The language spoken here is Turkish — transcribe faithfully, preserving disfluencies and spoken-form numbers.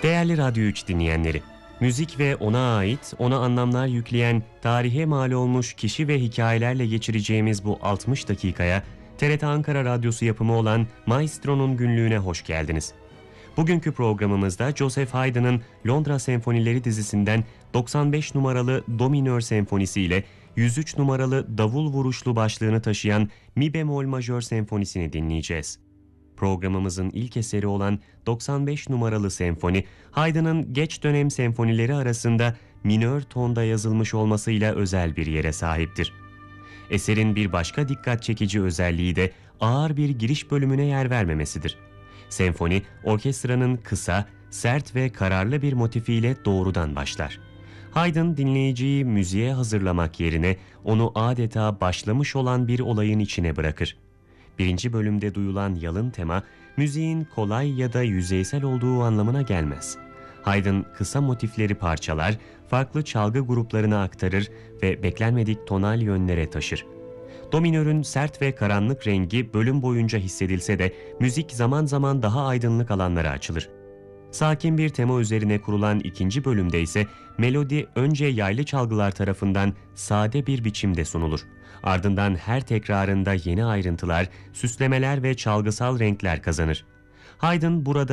Değerli Radyo üç dinleyenleri, müzik ve ona ait, ona anlamlar yükleyen, tarihe mal olmuş kişi ve hikayelerle geçireceğimiz bu altmış dakikaya T R T Ankara Radyosu yapımı olan Maestro'nun günlüğüne hoş geldiniz. Bugünkü programımızda Joseph Haydn'ın Londra Senfonileri dizisinden doksan beş numaralı Do minör senfonisi ile yüz üç numaralı davul vuruşlu başlığını taşıyan Mi bemol majör senfonisini dinleyeceğiz. Programımızın ilk eseri olan doksan beş numaralı senfoni, Haydn'ın geç dönem senfonileri arasında minör tonda yazılmış olmasıyla özel bir yere sahiptir. Eserin bir başka dikkat çekici özelliği de ağır bir giriş bölümüne yer vermemesidir. Senfoni, orkestranın kısa, sert ve kararlı bir motifiyle doğrudan başlar. Haydn dinleyiciyi müziğe hazırlamak yerine onu adeta başlamış olan bir olayın içine bırakır. Birinci bölümde duyulan yalın tema, müziğin kolay ya da yüzeysel olduğu anlamına gelmez. Haydn kısa motifleri parçalar, farklı çalgı gruplarına aktarır ve beklenmedik tonal yönlere taşır. Do minörün sert ve karanlık rengi bölüm boyunca hissedilse de müzik zaman zaman daha aydınlık alanlara açılır. Sakin bir tema üzerine kurulan ikinci bölümde ise melodi önce yaylı çalgılar tarafından sade bir biçimde sunulur. Ardından her tekrarında yeni ayrıntılar, süslemeler ve çalgısal renkler kazanır. Haydn burada